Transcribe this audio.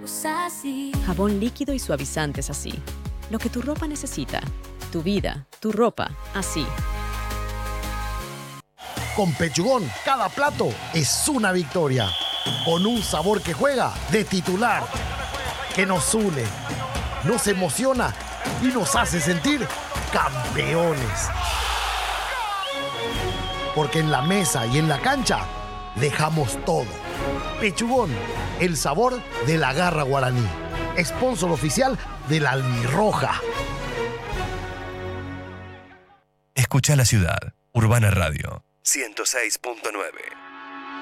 usa así. Jabón líquido y suavizantes así. Lo que tu ropa necesita. Tu vida, tu ropa, así. Con Pechugón, cada plato es una victoria. Con un sabor que juega de titular. Que nos une, nos emociona y nos hace sentir campeones. Porque en la mesa y en la cancha dejamos todo. Pechugón, el sabor de la garra guaraní. Sponsor oficial de la Albirroja. Escucha la ciudad. Urbana Radio 106.9.